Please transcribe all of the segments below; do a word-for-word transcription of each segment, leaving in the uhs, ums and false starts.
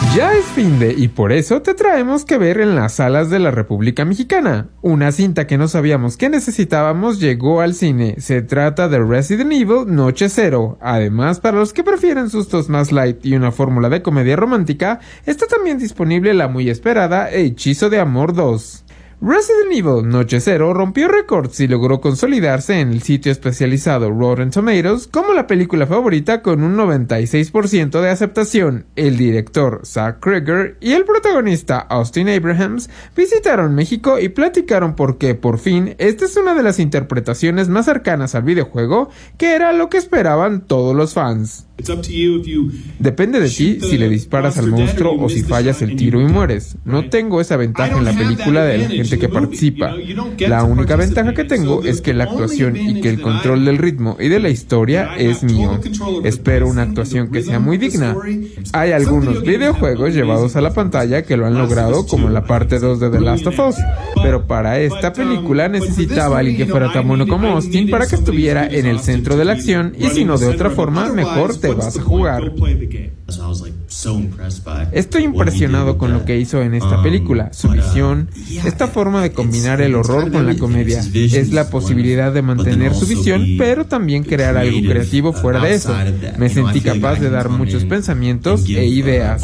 Ya es finde y por eso te traemos que ver en las salas de la República Mexicana. Una cinta que no sabíamos que necesitábamos llegó al cine. Se trata de Resident Evil Noche Cero. Además, para los que prefieren sustos más light y una fórmula de comedia romántica, está también disponible la muy esperada Hechizo de Amor dos. Resident Evil Noche Cero rompió récords y logró consolidarse en el sitio especializado Rotten Tomatoes como la película favorita con un noventa y seis por ciento de aceptación. El director Zach Krieger y el protagonista Austin Abrahams visitaron México y platicaron por qué, por fin, esta es una de las interpretaciones más cercanas al videojuego, que era lo que esperaban todos los fans. Depende de ti si le disparas al monstruo o si fallas el tiro y mueres. No tengo esa ventaja en la película de la gente que participa. La única ventaja que tengo es que la actuación y que el control del ritmo y de la historia es mío. Espero una actuación que sea muy digna. Hay algunos videojuegos llevados a la pantalla que lo han logrado, como la parte dos de The Last of Us, pero para esta película necesitaba a alguien que fuera tan bueno como Austin para que estuviera en el centro de la acción, y si no de otra forma, mejor te vas a jugar. Estoy impresionado con lo que hizo en esta película, su visión, esta forma de combinar el horror con la comedia. Es la posibilidad de mantener su visión, pero también crear algo creativo fuera de eso. Me sentí capaz de dar muchos pensamientos e ideas.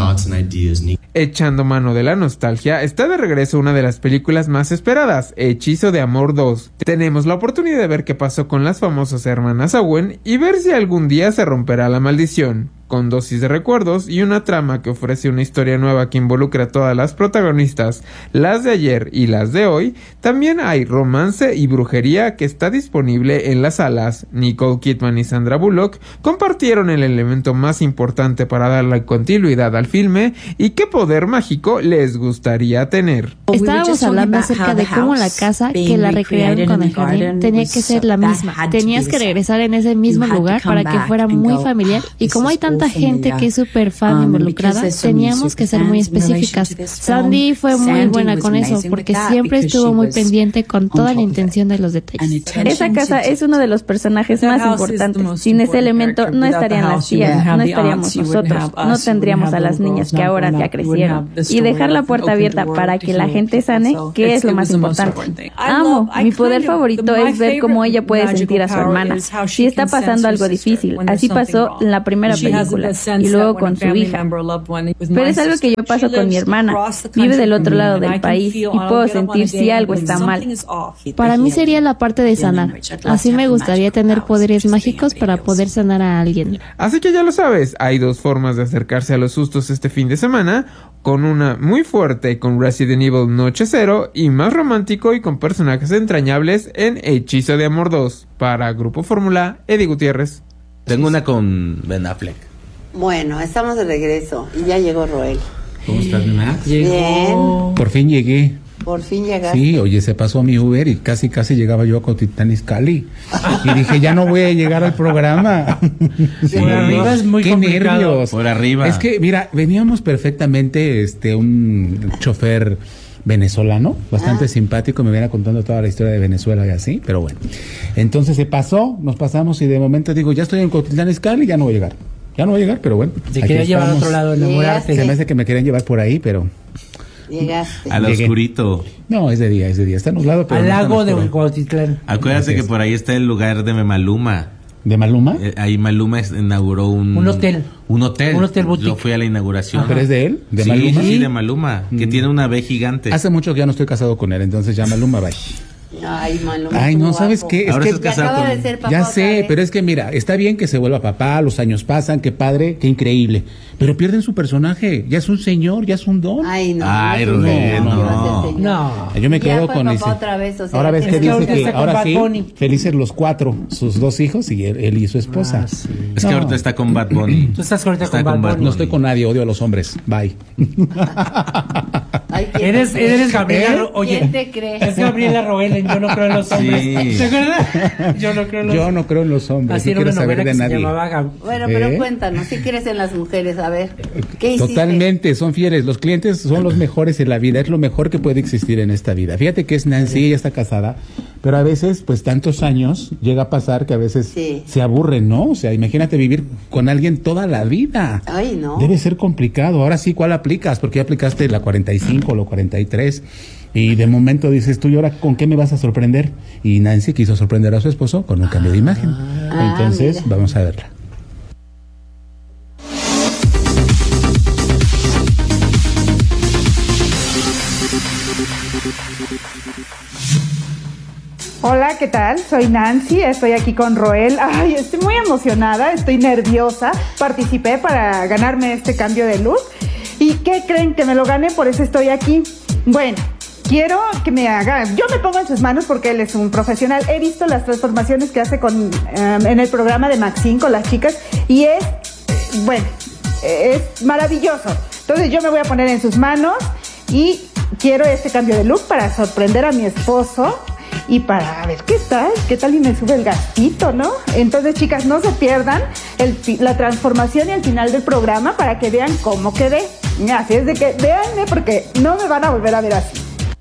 Echando mano de la nostalgia, está de regreso una de las películas más esperadas, Hechizo de Amor dos. Tenemos la oportunidad de ver qué pasó con las famosas hermanas Owen y ver si algún día se romperá la maldición. Con dosis de recuerdos y una trama que ofrece una historia nueva que involucra a todas las protagonistas, las de ayer y las de hoy, también hay romance y brujería que está disponible en las salas. Nicole Kidman y Sandra Bullock compartieron el elemento más importante para darle continuidad al filme. ¿Y qué poder mágico les gustaría tener? Estábamos hablando acerca de cómo la casa que la recrearon con el jardín tenía que ser la misma. Tenías que regresar en ese mismo lugar para que fuera muy familiar, y como hay tanta gente que es súper fan um, involucrada, teníamos que ser muy específicas. Sandy fue muy buena con eso, porque siempre estuvo muy pendiente con toda la intención de los detalles. Esa casa es uno de los personajes más importantes. Sin ese elemento no estarían las tías, no estaríamos nosotros, no tendríamos a las niñas que ahora ya crecieron. Y dejar la puerta abierta para que la gente sane, que es lo más importante. Amo, mi poder favorito es ver cómo ella puede sentir a su hermana si está pasando algo difícil. Así pasó en la primera película y luego con su hija. Pero es algo que yo paso con mi hermana. Vive del otro lado del país y puedo sentir si algo está mal. Para mí sería la parte de sanar. Así me gustaría tener poderes mágicos para poder sanar a alguien. Así que ya lo sabes, hay dos formas de acercarse a los sustos este fin de semana, con una muy fuerte con Resident Evil Noche Cero y más romántico y con personajes entrañables en Hechizo de Amor dos. Para Grupo Fórmula, Eddie Gutiérrez. Tengo una con Ben Affleck. Bueno, estamos de regreso y ya llegó Roel. ¿Cómo estás, Nena? Bien. Por fin llegué. Por fin llegaste. Sí, oye, se pasó mi Uber y casi casi llegaba yo a Cotitlán Izcalli. Y dije, ya no voy a llegar al programa. Sí. Por arriba es muy Qué complicado. nervios. Por arriba. Es que, mira, veníamos perfectamente, este, un chofer venezolano, bastante ah. simpático, me viene contando toda la historia de Venezuela y así, pero bueno. Entonces se pasó, nos pasamos y de momento digo, ya estoy en Cotitlán Izcalli, ya no voy a llegar. Ya no voy a llegar, pero bueno. Se quería llevar a otro lado, enamorarte. Se me hace que me querían llevar por ahí, pero... Llegaste. Al oscurito. No, es de día, es de día. Está nublado, pero... Al no lago de Cuautitlán. Acuérdate que por ahí está el lugar de Maluma. ¿De Maluma? Eh, ahí Maluma inauguró un... Un hotel. Un hotel. Un hotel boutique. Yo fui a la inauguración. Ah, ¿pero es de él? ¿De sí, Maluma? Sí, de Maluma. Mm. Que tiene una B gigante. Hace mucho que ya no estoy casado con él, entonces ya Maluma, bye. Ay, Maluma. Ay, no, ¿sabes qué? Es Ahora que estás casado acaba con... de ser papá ya otra sé, vez. pero es que mira, está bien que se vuelva papá, los años pasan, qué padre, qué increíble. Pero pierden su personaje, ya es un señor, ya es un don. Ay, no. Ay, no, Rubén, no, no. No. Yo me Ya quedo fue con papá ese. otra vez, o sea, ahora ves es que que dice ahorita que está con ahora Bad sí, Bunny. felices los cuatro, sus dos hijos y él, él y su esposa. Ah, sí. Es No. que ahorita está con Bad Bunny. Tú estás ahorita Está con Bad con Bad Bunny. No estoy con nadie, odio a los hombres. Bye. Ay, ¿quién Eres, te cree? eres Gabriela. ¿Eh? Ro- Oye, ¿Quién te cree? es Gabriela Roel en Yo no creo en los hombres. Sí. ¿Te acuerdas? Yo no creo en los Yo no creo en los hombres, Así no era quiero una saber novela de que se nadie. llamaba Gab- Bueno, pero ¿Eh? cuéntanos, si crees en las mujeres, a ver, ¿qué hiciste? Totalmente, son fieles. Los clientes son los mejores en la vida. Es lo mejor que puede existir en esta vida. Fíjate que es Nancy, ella está casada, Pero a veces, pues tantos años, llega a pasar que a veces sí. se aburren, ¿no? O sea, imagínate vivir con alguien toda la vida. Ay, no. Debe ser complicado. Ahora sí, ¿cuál aplicas? Porque ya aplicaste la cuarenta y cinco o la cuarenta y tres. Y de momento dices tú, ¿y ahora con qué me vas a sorprender? Y Nancy quiso sorprender a su esposo con un cambio de imagen. Ah, Entonces, mira. Vamos a verla. Hola, ¿qué tal? Soy Nancy, estoy aquí con Roel. Ay, estoy muy emocionada, estoy nerviosa. Participé para ganarme este cambio de look. ¿Y qué creen? Que me lo gané, por eso estoy aquí. Bueno, quiero que me haga... Yo me pongo en sus manos porque él es un profesional. He visto las transformaciones que hace con, um, en el programa de Maxine con las chicas y es, bueno, es maravilloso. Entonces yo me voy a poner en sus manos y quiero este cambio de look para sorprender a mi esposo. Y para ver qué tal, qué tal y me sube el gastito, ¿no? Entonces, chicas, no se pierdan el, la transformación y el final del programa para que vean cómo quedé. Así es de que véanme porque no me van a volver a ver así.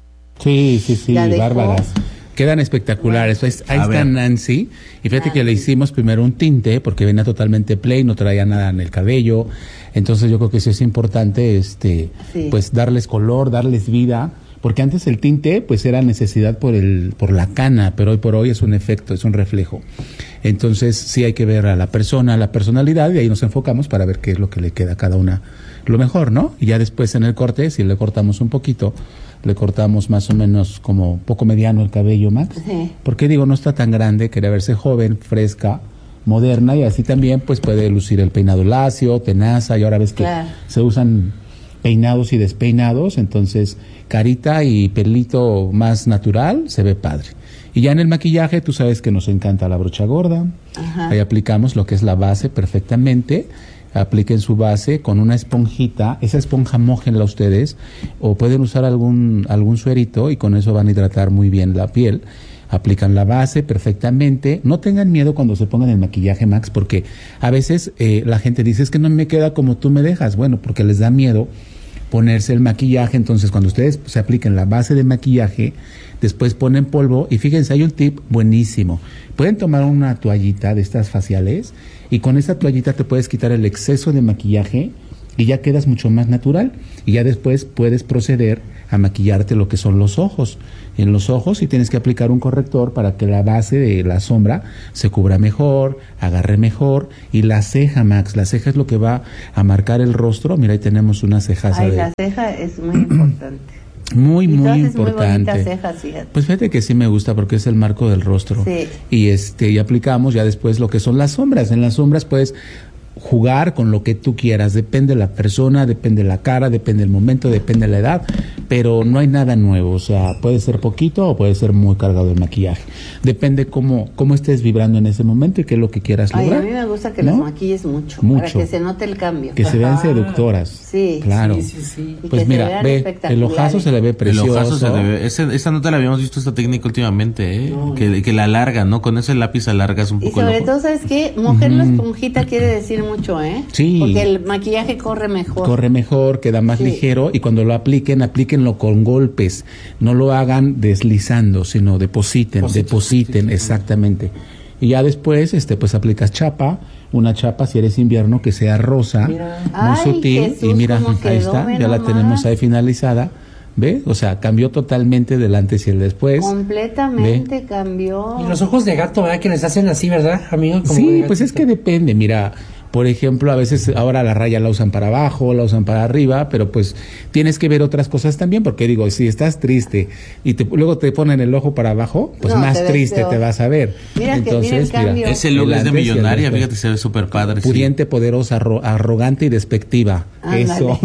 Sí, sí, sí, bárbaras. Quedan espectaculares. Bueno, ahí está ver. Nancy. Y fíjate ah, que le hicimos primero un tinte porque venía totalmente plain, no traía nada en el cabello. Entonces yo creo que eso es importante, este, sí. pues darles color, darles vida. Porque antes el tinte pues era necesidad por el por la cana, pero hoy por hoy es un efecto, es un reflejo. Entonces sí hay que ver a la persona, a la personalidad, y ahí nos enfocamos para ver qué es lo que le queda a cada una lo mejor, ¿no? Y ya después en el corte, si le cortamos un poquito, le cortamos más o menos como poco mediano el cabello, Max. Sí. Porque digo, no está tan grande, quería verse joven, fresca, moderna, y así también pues puede lucir el peinado lacio, tenaza, y ahora ves que claro. se usan peinados y despeinados, entonces carita y pelito más natural, se ve padre. Y ya en el maquillaje, tú sabes que nos encanta la brocha gorda. Ajá. Ahí aplicamos lo que es la base perfectamente. Apliquen su base con una esponjita, esa esponja mójenla ustedes, o pueden usar algún, algún suerito y con eso van a hidratar muy bien la piel. Aplican la base perfectamente. No tengan miedo cuando se pongan el maquillaje, Max, porque a veces eh, la gente dice, es que no me queda como tú me dejas. Bueno, porque les da miedo ponerse el maquillaje. Entonces cuando ustedes se apliquen la base de maquillaje, después ponen polvo, y fíjense, hay un tip buenísimo. Pueden tomar una toallita de estas faciales y con esa toallita te puedes quitar el exceso de maquillaje y ya quedas mucho más natural, y ya después puedes proceder a maquillarte lo que son los ojos. En los ojos sí tienes que aplicar un corrector para que la base de la sombra se cubra mejor, agarre mejor. Y la ceja, Max, la ceja es lo que va a marcar el rostro. Mira, ahí tenemos una cejaza. Ay, de... la ceja es muy importante. Muy, y muy importante. Muy cejas, fíjate. Pues fíjate que sí me gusta porque es el marco del rostro. Sí. Y este, y aplicamos ya después lo que son las sombras. En las sombras puedes jugar con lo que tú quieras, depende de la persona, depende de la cara, depende del momento, depende de la edad, pero no hay nada nuevo, o sea, puede ser poquito o puede ser muy cargado de maquillaje, depende cómo, cómo estés vibrando en ese momento y qué es lo que quieras Ay, lograr. A mí me gusta que ¿no? las maquilles mucho, mucho, para que se note el cambio. Que se vean seductoras. Sí, claro. sí, sí, sí. Pues mira, ve, el ojazo se le ve precioso. El ojazo se le ve, ese, esa no te la habíamos visto esta técnica últimamente, ¿eh? No. Que, que la alarga, ¿no? Con ese lápiz alargas un poco el ojo. Y sobre todo, ¿sabes qué? Mojar uh-huh. la esponjita quiere decir mucho, ¿eh? Sí. Porque el maquillaje corre mejor. Corre mejor, queda más sí. ligero, y cuando lo apliquen, aplíquenlo con golpes. No lo hagan deslizando, sino depositen, Posito, depositen, sí, exactamente. Y ya después, este, pues aplicas chapa, una chapa si eres invierno que sea rosa, mira. muy Ay, sutil, Jesús, y mira, quedó, ahí está, ya la tenemos ahí finalizada. ¿Ve? O sea, cambió totalmente del antes y el después. Completamente ¿Ve? cambió. Y los ojos de gato, ¿verdad? Que les hacen así, ¿verdad, amigo? Como sí, pues es que depende, mira. Por ejemplo, a veces ahora la raya la usan para abajo, la usan para arriba, pero pues tienes que ver otras cosas también, porque digo, si estás triste y te, luego te ponen el ojo para abajo, pues no, más te triste peor. te vas a ver. Mira Entonces, que mira, mira ese look es de millonaria, fíjate, se ve súper padre. Pudiente, sí. poderosa, arro, arrogante y despectiva. Ándale. Eso.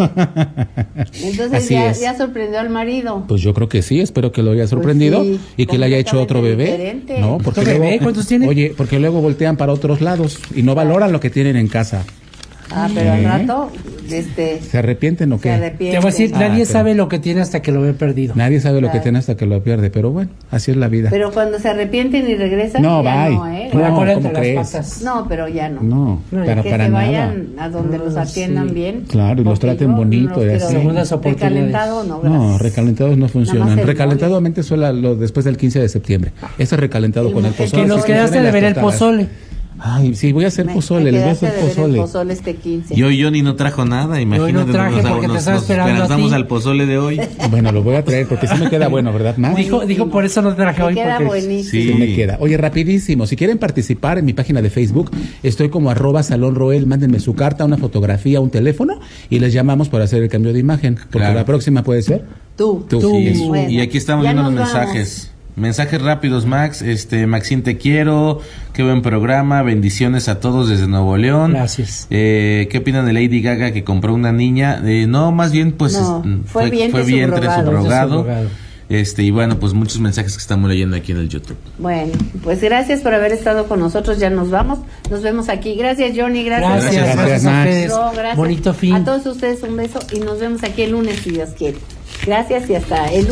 Entonces Así ya, es. ya sorprendió al marido. Pues yo creo que sí, espero que lo haya sorprendido pues sí, y que le haya hecho otro bebé. Diferente. No, porque ¿Otro luego, bebé? ¿Cuántos tiene? Oye, porque luego voltean para otros lados y no valoran lo que tienen en casa. Ah, pero al rato este, ¿Se arrepienten o qué? Se arrepienten. Te voy a decir, Ah, nadie pero- sabe lo que tiene hasta que lo ve perdido. Nadie sabe lo Claro. que tiene hasta que lo pierde, pero bueno, así es la vida. Pero cuando se arrepienten y regresan, No, ya bye. no, ¿eh? Con la No, cola ¿cómo entre las crees? patas. No, pero ya no. No, No, para, que para se nada. vayan a donde los Ah, atiendan sí. bien. Claro, y los porque traten yo bonito no y los así. quiero Segundas oportunidades. recalentado, no, No, gracias. recalentados no Nada funcionan. más el Recalentado mente suele lo, después del quince de septiembre. Ese recalentado El con el mo- el pozole. Que nos sí quedaste funciona y de las ver el tostadas. pozole. Ay, sí, voy a hacer Me- pozole, me les voy a quedaste hacer de ver pozole. el pozole este quince. Y hoy Johnny no trajo nada, imagínate. no traje nos, porque te nos, estaba nos esperando a esperanzamos ti. al pozole de hoy. Bueno, lo voy a traer porque sí me queda bueno, ¿verdad, Max? Dijo, dijo, por eso no traje Me hoy. queda Porque buenísimo. Sí me queda. Oye, rapidísimo, si quieren participar en mi página de Facebook, estoy como arroba Salón Roel, mándenme su carta, una fotografía, un teléfono y les llamamos para hacer el cambio de imagen. Porque Claro. la próxima puede ser. Tú. Tú. Sí, Bueno, y aquí estamos ya viendo los nos vamos. mensajes. Mensajes rápidos, Max. Este, Maxine, te quiero. Qué buen programa. Bendiciones a todos desde Nuevo León. Gracias. Eh, ¿Qué opinan de Lady Gaga que compró una niña? Eh, no, más bien, pues No, es- fue vientre vientre subrogado. subrogado. Subrogado. Este, y bueno, pues muchos mensajes que estamos leyendo aquí en el YouTube. Bueno, pues gracias por haber estado con nosotros. Ya nos vamos. Nos vemos aquí. Gracias, Johnny. Gracias. Gracias, Gracias, gracias a Max. ustedes. No, gracias. Bonito fin. A todos ustedes un beso y nos vemos aquí el lunes si Dios quiere. Gracias y hasta el